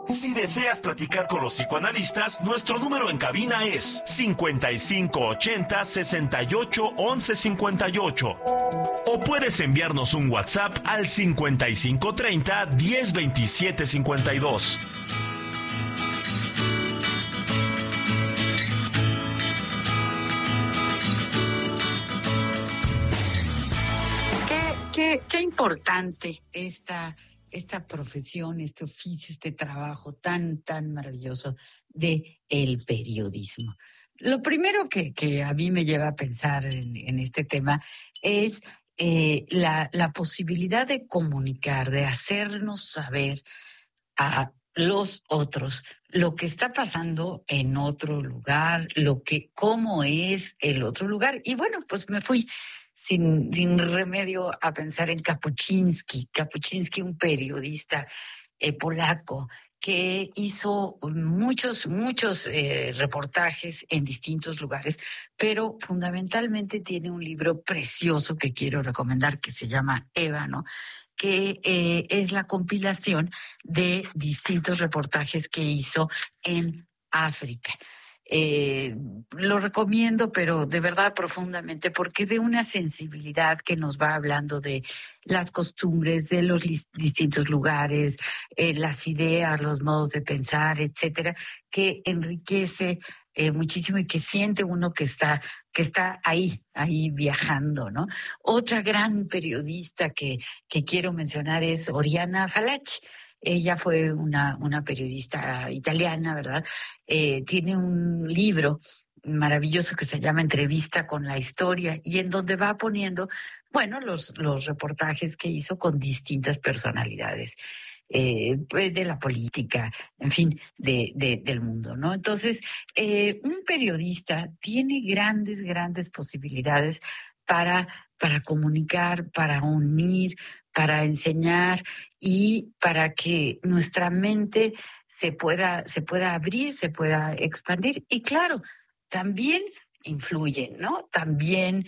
Si deseas platicar con los psicoanalistas, nuestro número en cabina es 5580-681158. O puedes enviarnos un WhatsApp al 5530-102752. Qué importante esta profesión, este oficio, este trabajo tan maravilloso de el periodismo. Lo primero que a mí me lleva a pensar en este tema es la posibilidad de comunicar, de hacernos saber a los otros lo que está pasando en otro lugar, cómo es el otro lugar. Y bueno, pues me fui sin remedio a pensar en Kapuczynski, un periodista polaco que hizo muchos reportajes en distintos lugares, pero fundamentalmente tiene un libro precioso que quiero recomendar que se llama Ébano, que es la compilación de distintos reportajes que hizo en África. Lo recomiendo, pero de verdad profundamente, porque de una sensibilidad que nos va hablando de las costumbres de los distintos lugares, las ideas, los modos de pensar, etcétera, que enriquece muchísimo y que siente uno que está ahí viajando, ¿no? Otra gran periodista que quiero mencionar es Oriana Fallaci. Ella fue una periodista italiana, ¿verdad? Tiene un libro maravilloso que se llama Entrevista con la Historia, y en donde va poniendo, bueno, los reportajes que hizo con distintas personalidades pues de la política, en fin, del mundo, ¿no? Entonces, un periodista tiene grandes posibilidades para comunicar, para unir, para enseñar y para que nuestra mente se pueda abrir, se pueda expandir. Y claro, también influyen, ¿no? También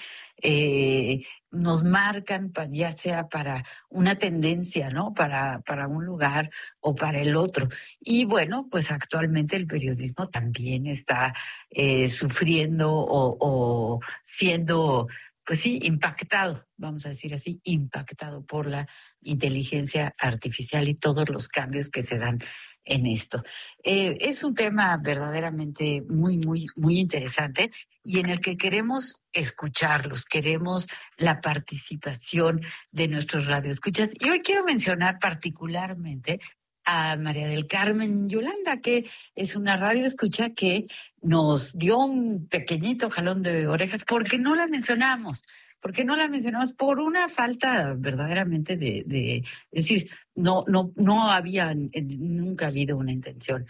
nos marcan, ya sea para una tendencia, ¿no? Para un lugar o para el otro. Y bueno, pues actualmente el periodismo también está sufriendo o siendo, pues sí, impactado, vamos a decir así, impactado por la inteligencia artificial y todos los cambios que se dan en esto. Es un tema verdaderamente muy interesante y en el que queremos escucharlos, queremos la participación de nuestros radioescuchas. Y hoy quiero mencionar particularmente a María del Carmen Yolanda, que es una radioescucha que nos dio un pequeñito jalón de orejas porque no la mencionamos. ¿Por qué no la mencionamos? Por una falta verdaderamente de decir, no había, nunca ha habido una intención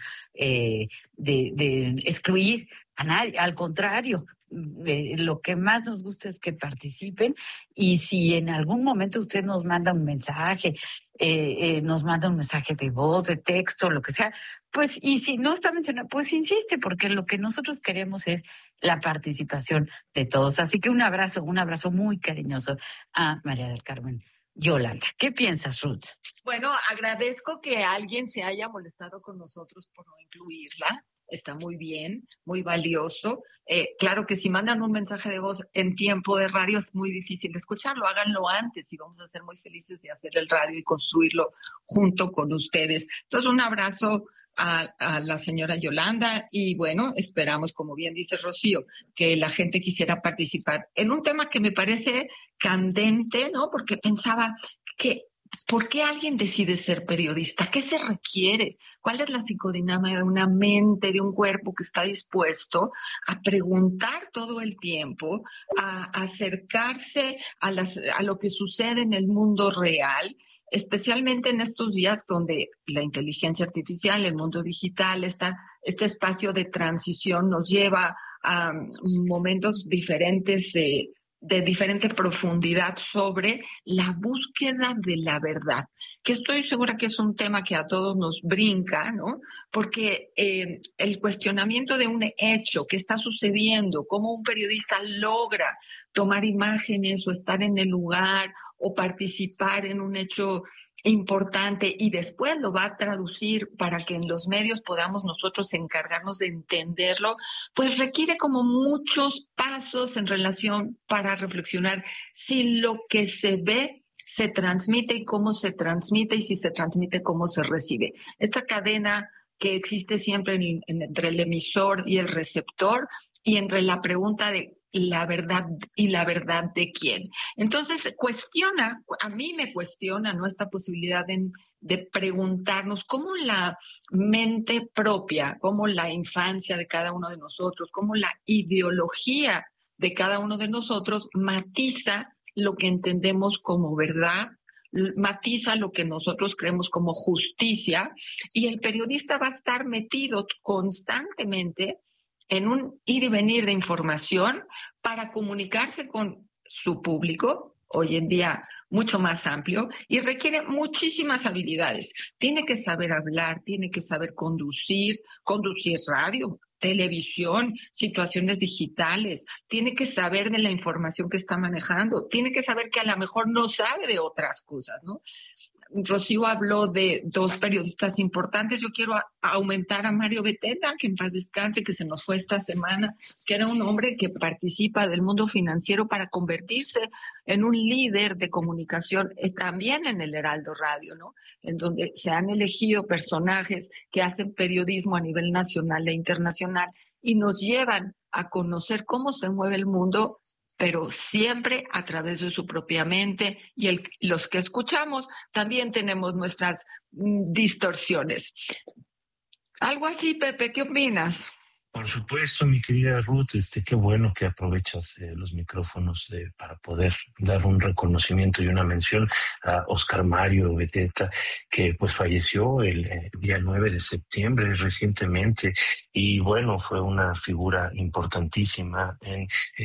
de excluir a nadie. Al contrario, lo que más nos gusta es que participen, y si en algún momento usted nos manda un mensaje, nos manda un mensaje de voz, de texto, lo que sea, pues, y si no está mencionado, pues insiste, porque lo que nosotros queremos es la participación de todos. Así que un abrazo muy cariñoso a María del Carmen Yolanda. ¿Qué piensas, Ruth? Bueno, agradezco que alguien se haya molestado con nosotros por no incluirla. Está muy bien, muy valioso. Claro que si mandan un mensaje de voz en tiempo de radio es muy difícil de escucharlo. Háganlo antes y vamos a ser muy felices de hacer el radio y construirlo junto con ustedes. Entonces, un abrazo a la señora Yolanda y bueno, esperamos, como bien dice Rocío, que la gente quisiera participar en un tema que me parece candente, ¿no? Porque pensaba que ¿por qué alguien decide ser periodista? ¿Qué se requiere? ¿Cuál es la psicodinámica de una mente, de un cuerpo que está dispuesto a preguntar todo el tiempo, a acercarse a lo que sucede en el mundo real? Especialmente en estos días donde la inteligencia artificial, el mundo digital, este espacio de transición nos lleva a momentos diferentes de diferente profundidad sobre la búsqueda de la verdad, que estoy segura que es un tema que a todos nos brinca, ¿no? Porque el cuestionamiento de un hecho que está sucediendo, cómo un periodista logra tomar imágenes o estar en el lugar o participar en un hecho importante y después lo va a traducir para que en los medios podamos nosotros encargarnos de entenderlo, pues requiere como muchos pasos en relación para reflexionar si lo que se ve se transmite y cómo se transmite, y si se transmite, cómo se recibe. Esta cadena que existe siempre entre el emisor y el receptor, y entre la pregunta de la verdad y la verdad de quién. Entonces a mí me cuestiona, ¿no?, esta posibilidad de preguntarnos cómo la mente propia, cómo la infancia de cada uno de nosotros, cómo la ideología de cada uno de nosotros matiza lo que entendemos como verdad, matiza lo que nosotros creemos como justicia, y el periodista va a estar metido constantemente en un ir y venir de información para comunicarse con su público, hoy en día mucho más amplio, y requiere muchísimas habilidades. Tiene que saber hablar, tiene que saber conducir radio, televisión, situaciones digitales, tiene que saber de la información que está manejando, tiene que saber que a lo mejor no sabe de otras cosas, ¿no? Rocío habló de dos periodistas importantes. Yo quiero aumentar a Mario Beteta, que en paz descanse, que se nos fue esta semana, que era un hombre que participa del mundo financiero para convertirse en un líder de comunicación, también en el Heraldo Radio, ¿no?, en donde se han elegido personajes que hacen periodismo a nivel nacional e internacional y nos llevan a conocer cómo se mueve el mundo, pero siempre a través de su propia mente, y los que escuchamos también tenemos nuestras distorsiones. Algo así, Pepe, ¿qué opinas? Por supuesto, mi querida Ruth, qué bueno que aprovechas los micrófonos para poder dar un reconocimiento y una mención a Oscar Mario Beteta, que pues falleció el día 9 de septiembre recientemente, y bueno, fue una figura importantísima en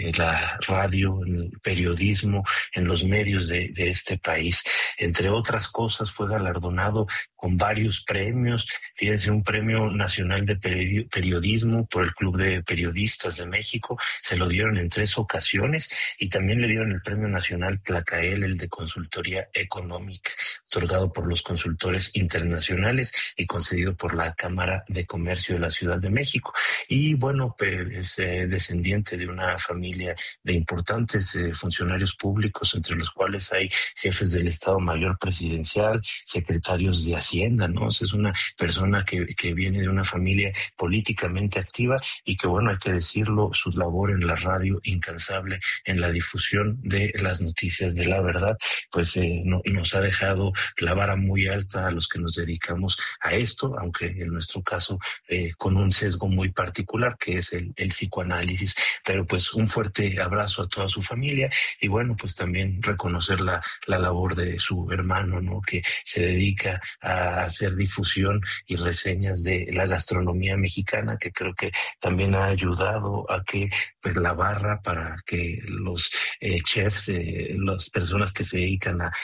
la radio, en el periodismo, en los medios de este país. Entre otras cosas, fue galardonado con varios premios. Fíjense, un premio nacional de periodismo por el Club de Periodistas de México, se lo dieron en 3 ocasiones, y también le dieron el Premio Nacional Tlacael, el de Consultoría Económica, otorgado por los consultores internacionales y concedido por la Cámara de Comercio de la Ciudad de México. Y bueno, es descendiente de una familia de importantes funcionarios públicos, entre los cuales hay jefes del Estado Mayor Presidencial, secretarios de Hacienda, ¿no? Es una persona que viene de una familia políticamente activa, y que, bueno, hay que decirlo, su labor en la radio incansable, en la difusión de las noticias de la verdad, pues nos ha dejado la vara muy alta a los que nos dedicamos a esto, aunque en nuestro caso con un sesgo muy particular, que es el psicoanálisis. Pero pues un fuerte abrazo a toda su familia, y bueno, pues también reconocer la labor de su hermano, ¿no?, que se dedica a hacer difusión y reseñas de la gastronomía mexicana, que creo que también ha ayudado a que pues la barra, para que los chefs, las personas que se dedican a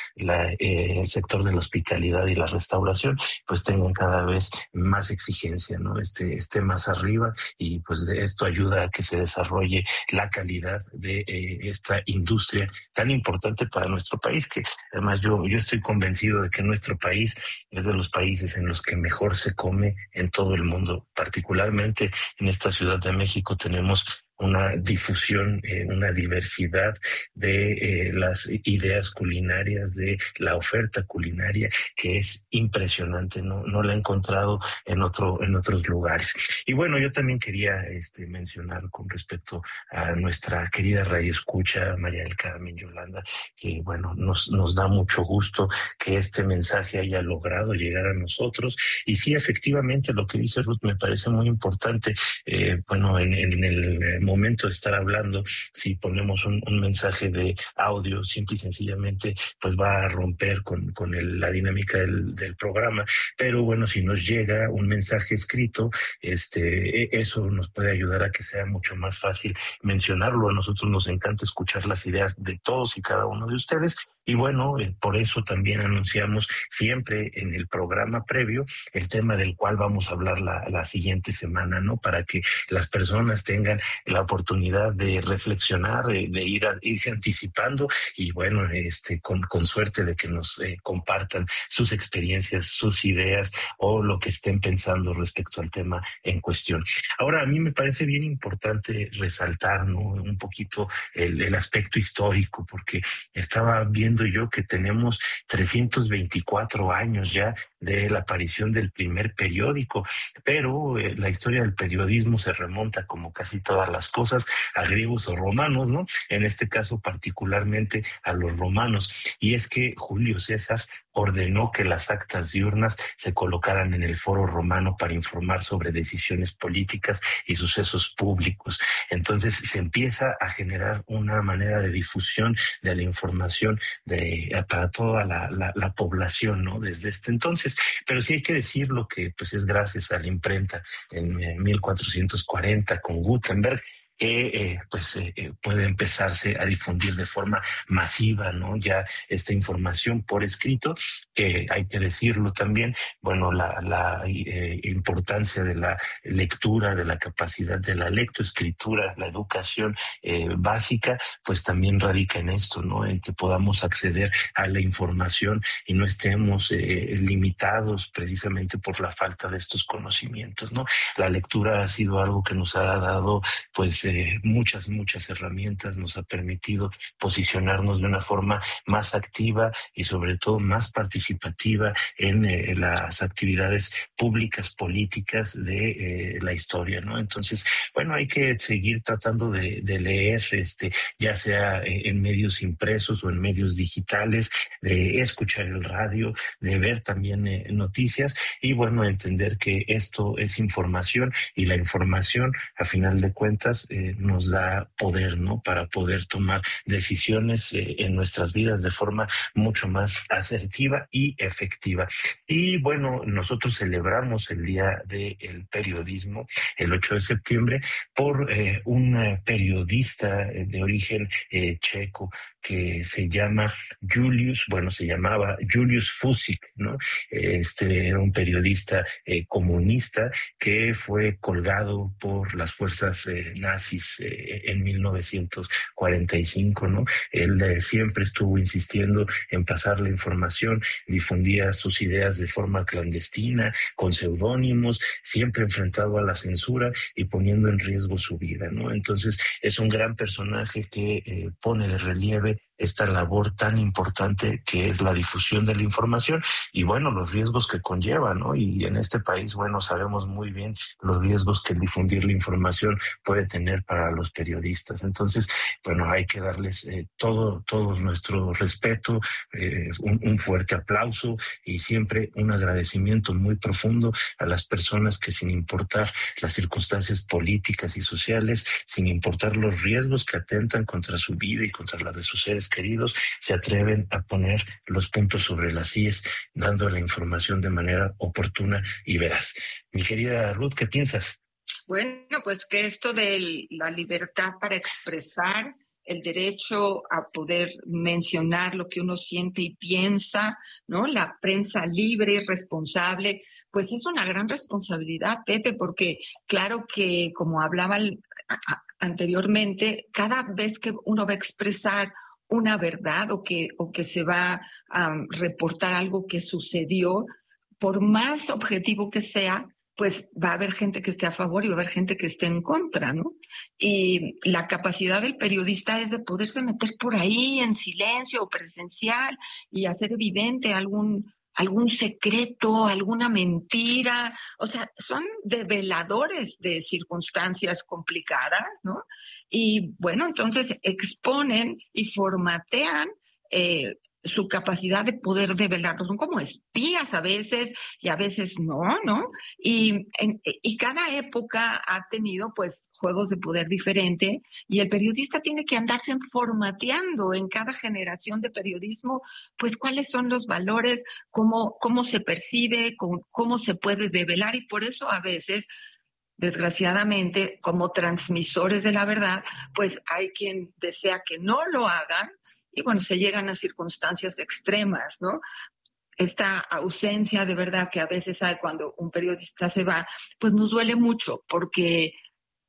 el sector de la hospitalidad y la restauración, pues tengan cada vez más exigencia, ¿no? Esté más arriba, y pues esto ayuda a que se desarrolle la calidad de esta industria tan importante para nuestro país, que además yo estoy convencido de que nuestro país es de los países en los que mejor se come en todo el mundo. Particularmente en esta Ciudad de México tenemos una difusión, una diversidad de las ideas culinarias, de la oferta culinaria, que es impresionante. No la he encontrado en otros lugares. Y bueno, yo también quería mencionar con respecto a nuestra querida radioescucha María del Carmen Yolanda, que bueno, nos da mucho gusto que este mensaje haya logrado llegar a nosotros. Y sí, efectivamente, lo que dice Ruth me parece muy importante. Bueno, en el momento de estar hablando, si ponemos un mensaje de audio, simple y sencillamente pues va a romper con la dinámica del programa. Pero bueno, si nos llega un mensaje escrito, eso nos puede ayudar a que sea mucho más fácil mencionarlo. A nosotros nos encanta escuchar las ideas de todos y cada uno de ustedes. Y bueno, por eso también anunciamos siempre en el programa previo el tema del cual vamos a hablar la siguiente semana, ¿no? Para que las personas tengan la oportunidad de reflexionar, de irse anticipando y bueno, con suerte de que nos compartan sus experiencias, sus ideas o lo que estén pensando respecto al tema en cuestión. Ahora, a mí me parece bien importante resaltar, ¿no?, un poquito el aspecto histórico, porque estaba viendo yo que tenemos 324 años ya de la aparición del primer periódico, pero la historia del periodismo se remonta, como casi todas las cosas, a griegos o romanos, ¿no? En este caso particularmente a los romanos. Y es que Julio César ordenó que las actas diurnas se colocaran en el foro romano para informar sobre decisiones políticas y sucesos públicos. Entonces se empieza a generar una manera de difusión de la información para toda la población, ¿no?, desde este entonces. Pero sí hay que decirlo que pues es gracias a la imprenta en 1440 con Gutenberg que puede empezarse a difundir de forma masiva, ¿no?, ya esta información por escrito, que hay que decirlo también, bueno, la importancia de la lectura, de la capacidad de la lectoescritura, la educación básica, pues también radica en esto, ¿no?, en que podamos acceder a la información y no estemos limitados precisamente por la falta de estos conocimientos, ¿no? La lectura ha sido algo que nos ha dado pues muchas herramientas, nos ha permitido posicionarnos de una forma más activa y sobre todo más participativa en las actividades públicas, políticas de la historia, ¿no? Entonces, bueno, hay que seguir tratando de leer, ya sea en medios impresos o en medios digitales, de escuchar el radio, de ver también noticias y, bueno, entender que esto es información y la información, a final de cuentas, nos da poder, ¿no?, para poder tomar decisiones en nuestras vidas de forma mucho más asertiva y efectiva. Y bueno, nosotros celebramos el Día del Periodismo el 8 de septiembre por un periodista de origen checo que se llamaba Julius Fusik, ¿no? Era un periodista comunista que fue colgado por las fuerzas nazis en 1945, ¿no? Él siempre estuvo insistiendo en pasar la información, difundía sus ideas de forma clandestina, con seudónimos, siempre enfrentado a la censura y poniendo en riesgo su vida, ¿no? Entonces es un gran personaje que pone de relieve esta labor tan importante que es la difusión de la información y, bueno, los riesgos que conlleva, ¿no? Y en este país, bueno, sabemos muy bien los riesgos que el difundir la información puede tener para los periodistas. Entonces, bueno, hay que darles todo nuestro respeto, un fuerte aplauso y siempre un agradecimiento muy profundo a las personas que, sin importar las circunstancias políticas y sociales, sin importar los riesgos que atentan contra su vida y contra la de sus seres queridos, se atreven a poner los puntos sobre las íes, dando la información de manera oportuna y veraz. Mi querida Ruth, ¿qué piensas? Bueno, pues que esto de la libertad para expresar, el derecho a poder mencionar lo que uno siente y piensa, ¿no? La prensa libre y responsable, pues es una gran responsabilidad, Pepe, porque claro que, como hablaba anteriormente, cada vez que uno va a expresar una verdad o que se va a reportar algo que sucedió, por más objetivo que sea, pues va a haber gente que esté a favor y va a haber gente que esté en contra, ¿no? Y la capacidad del periodista es de poderse meter por ahí en silencio o presencial y hacer evidente algún secreto, alguna mentira. O sea, son develadores de circunstancias complicadas, ¿no? Y bueno, entonces exponen y formatean su capacidad de poder develarlo. Son como espías a veces y a veces no, ¿no? Y cada época ha tenido pues juegos de poder diferente y el periodista tiene que andarse formateando en cada generación de periodismo, pues cuáles son los valores, cómo se percibe, cómo se puede develar y por eso a veces, desgraciadamente, como transmisores de la verdad, pues hay quien desea que no lo hagan y bueno, se llegan a circunstancias extremas, ¿no? Esta ausencia de verdad que a veces hay cuando un periodista se va, pues nos duele mucho porque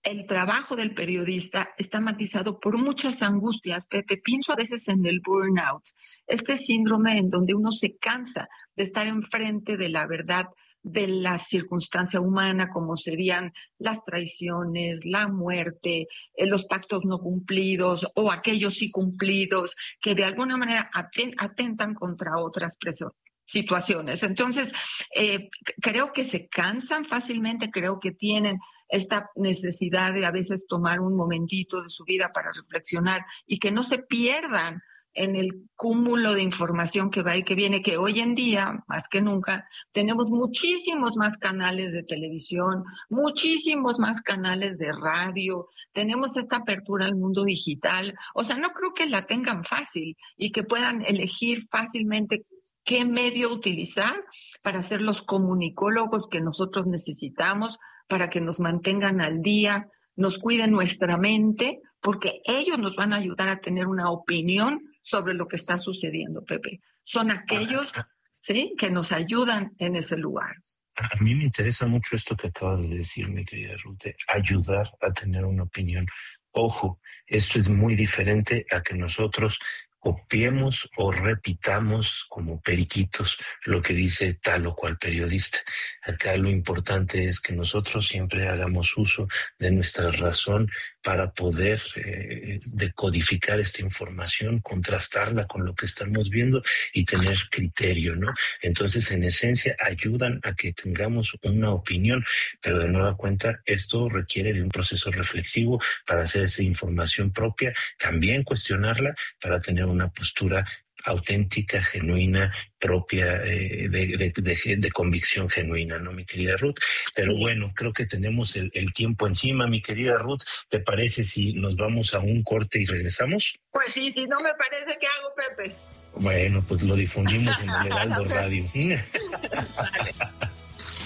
el trabajo del periodista está matizado por muchas angustias, Pepe. Pienso a veces en el burnout, este síndrome en donde uno se cansa de estar enfrente de la verdad de la circunstancia humana, como serían las traiciones, la muerte, los pactos no cumplidos o aquellos sí cumplidos, que de alguna manera atentan contra otras situaciones. Entonces, creo que se cansan fácilmente, creo que tienen esta necesidad de a veces tomar un momentito de su vida para reflexionar y que no se pierdan en el cúmulo de información que va y que viene, que hoy en día, más que nunca, tenemos muchísimos más canales de televisión, muchísimos más canales de radio, tenemos esta apertura al mundo digital. O sea, no creo que la tengan fácil y que puedan elegir fácilmente qué medio utilizar para ser los comunicólogos que nosotros necesitamos, para que nos mantengan al día, nos cuiden nuestra mente, porque ellos nos van a ayudar a tener una opinión sobre lo que está sucediendo, Pepe. Son aquellos, ¿sí?, que nos ayudan en ese lugar. A mí me interesa mucho esto que acabas de decir, mi querida Ruth, ayudar a tener una opinión. Ojo, esto es muy diferente a que nosotros copiemos o repitamos como periquitos lo que dice tal o cual periodista. Acá lo importante es que nosotros siempre hagamos uso de nuestra razón para poder decodificar esta información, contrastarla con lo que estamos viendo y tener criterio, ¿no? Entonces, en esencia, ayudan a que tengamos una opinión, pero de nueva cuenta, esto requiere de un proceso reflexivo para hacer esa información propia, también cuestionarla para tener una postura auténtica, genuina, propia, de convicción genuina, ¿no, mi querida Ruth? Pero bueno, creo que tenemos el tiempo encima, mi querida Ruth. ¿Te parece si nos vamos a un corte y regresamos? Pues sí, si no me parece, ¿qué hago, Pepe? Bueno, pues lo difundimos en el Heraldo Radio.